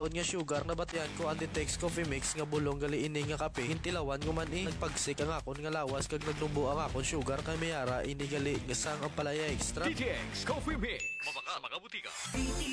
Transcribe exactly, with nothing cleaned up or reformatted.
akon nga sugar na batyan ko ang text coffee mix nga bulong gali ini nga kape hintilawan ko man eh nagpagsik ang akon nga lawas kag nagnumbo ang akon sugar kay mayara ini gali nga sang ang palaya extra D T X Coffee Mix. Mabaka sa mga butika.